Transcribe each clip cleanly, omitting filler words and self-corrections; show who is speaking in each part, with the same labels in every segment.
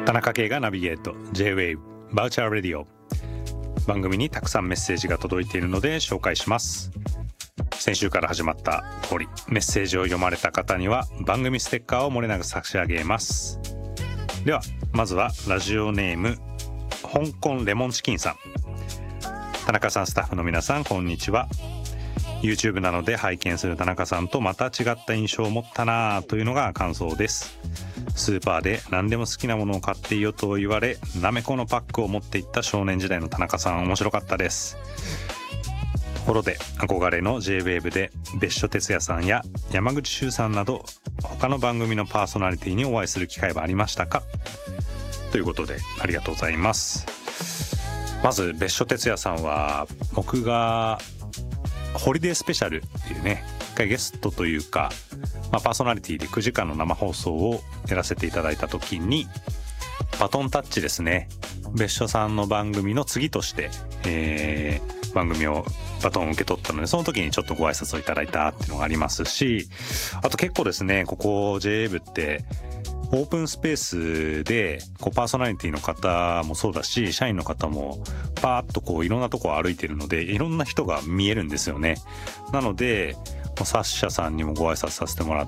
Speaker 1: 田中圭がナビゲート J-Wave バーチャルレディオ。番組にたくさんメッセージが届いているので紹介します。先週から始まった通り、メッセージを読まれた方には番組ステッカーを漏れなく差し上げます。ではまずはラジオネーム香港レモンチキンさん。田中さん、スタッフの皆さん、こんにちは。 YouTube なので拝見する田中さんとまた違った印象を持ったなというのが感想です。スーパーで何でも好きなものを買っていいよと言われ、なめこのパックを持っていった少年時代の田中さん、面白かったです。ところで憧れの J-Wave で別所哲也さんや山口周さんなど他の番組のパーソナリティにお会いする機会はありましたか、ということでありがとうございます。まず別所哲也さんは僕がホリデースペシャルっていうね、一回ゲストというか、パーソナリティで9時間の生放送をやらせていただいた時にバトンタッチですね、別所さんの番組の次として、番組をバトンを受け取ったので、その時にちょっとご挨拶をいただいたっていうのがありますし、あと結構ですね、ここ J-Wave ってオープンスペースでパーソナリティの方もそうだし、社員の方もパーッといろんなとこを歩いてるので、いろんな人が見えるんですよね。なのでサッシャさんにもご挨拶させてもらって、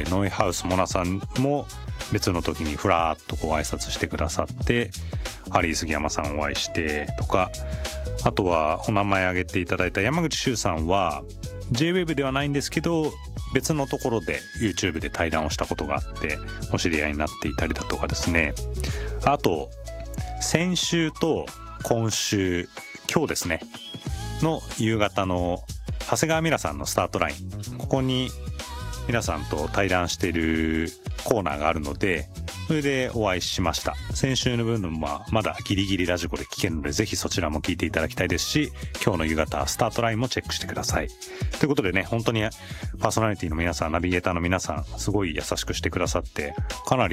Speaker 1: ノイハウスモナさんも別の時にふらーっとご挨拶してくださって、ハリー杉山さんお会いしてとか、あとはお名前挙げていただいた山口周さんは J-Wave ではないんですけど、別のところで YouTube で対談をしたことがあってお知り合いになっていたりだとかですね。あと先週と今週、今日ですねの夕方の長谷川ミラさんのスタートライン、ここに皆さんと対談しているコーナーがあるので、それでお会いしました。先週の分はまだギリギリラジコで聞けるので、ぜひそちらも聞いていただきたいですし、今日の夕方スタートラインもチェックしてください。ということでね、本当にパーソナリティの皆さん、ナビゲーターの皆さん、すごい優しくしてくださって、かなり